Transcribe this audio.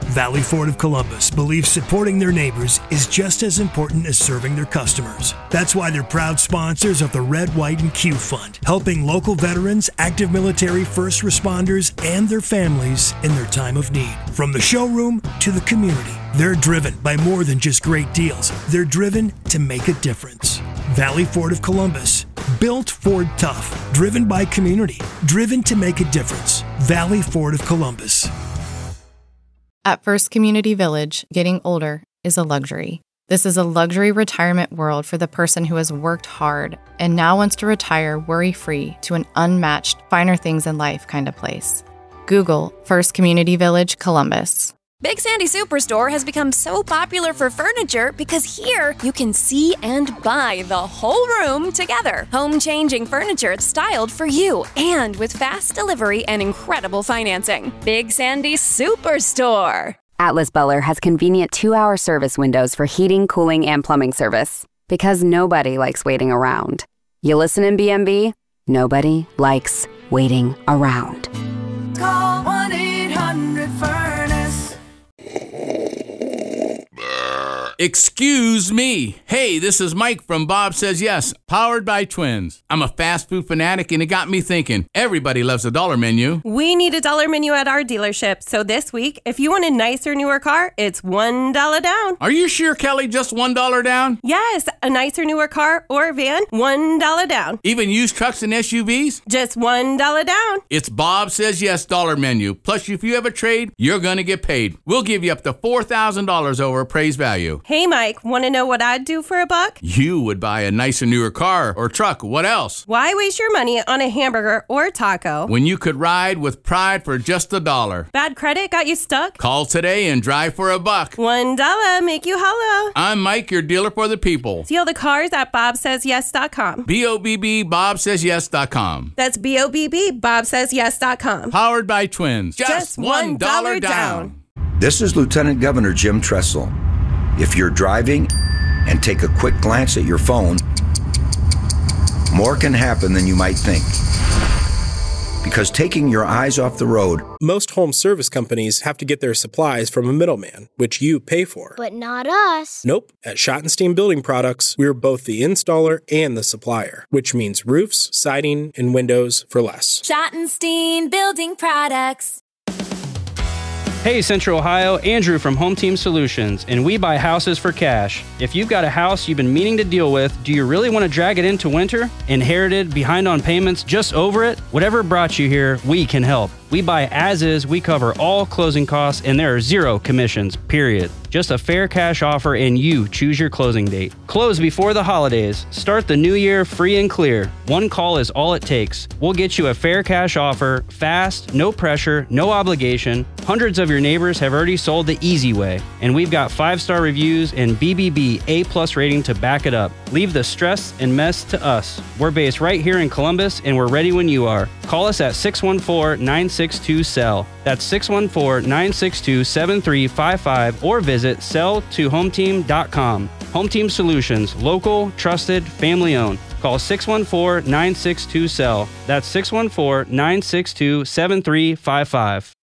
Valley Ford of Columbus believes supporting their neighbors is just as important as serving their customers. That's why they're proud sponsors of the Red, White, and Q Fund, helping local veterans, active military, first responders, and their families in their time of need. From the showroom to the community, they're driven by more than just great deals. They're driven to make a difference. Valley Ford of Columbus. Built Ford tough. Driven by community. Driven to make a difference. Valley Ford of Columbus. At First Community Village, getting older is a luxury. This is a luxury retirement world for the person who has worked hard and now wants to retire worry-free to an unmatched, finer things in life kind of place. Google First Community Village, Columbus. Big Sandy Superstore has become so popular for furniture because here you can see and buy the whole room together. Home-changing furniture styled for you and with fast delivery and incredible financing. Big Sandy Superstore. Atlas Butler has convenient 2-hour service windows for heating, cooling, and plumbing service. Because nobody likes waiting around. You listen in BMB? Nobody likes waiting around. Call 1-800-FURNACE. Excuse me. Hey, this is Mike from Bob Says Yes, powered by Twins. I'm a fast food fanatic, and it got me thinking. Everybody loves a dollar menu. We need a dollar menu at our dealership. So this week, if you want a nicer, newer car, it's $1 down. Are you sure, Kelly? Just $1 down? Yes, a nicer, newer car or van, $1 down. Even used trucks and SUVs? Just $1 down. It's Bob Says Yes dollar menu. Plus, if you have a trade, you're going to get paid. We'll give you up to $4,000 over appraised value. Hey, Mike, want to know what I'd do for $1? You would buy a nicer, newer car or truck. What else? Why waste your money on a hamburger or a taco when you could ride with pride for just $1? Bad credit got you stuck? Call today and drive for $1. $1 make you holla. I'm Mike, your dealer for the people. See all the cars at BobSaysYes.com. BOBB BobSaysYes.com. That's BOBB BobSaysYes.com. Powered by Twins. Just $1 down. This is Lieutenant Governor Jim Tressel. If you're driving and take a quick glance at your phone, more can happen than you might think. Because taking your eyes off the road... Most home service companies have to get their supplies from a middleman, which you pay for. But not us. Nope. At Schottenstein Building Products, we're both the installer and the supplier, which means roofs, siding, and windows for less. Schottenstein Building Products. Hey Central Ohio, Andrew from Home Team Solutions, and we buy houses for cash. If you've got a house you've been meaning to deal with, do you really want to drag it into winter? Inherited, behind on payments, just over it? Whatever brought you here, we can help. We buy as is, we cover all closing costs, and there are 0 commissions, period. Just a fair cash offer and you choose your closing date. Close before the holidays. Start the new year free and clear. One call is all it takes. We'll get you a fair cash offer, fast, no pressure, no obligation. Hundreds of your neighbors have already sold the easy way, and we've got 5-star reviews and BBB A+ rating to back it up. Leave the stress and mess to us. We're based right here in Columbus, and we're ready when you are. Call us at 614-962-SELL. That's 614-962-7355 or visit sell2hometeam.com. Home Team Solutions, local, trusted, family owned. Call 614-962-SELL. That's 614-962-7355.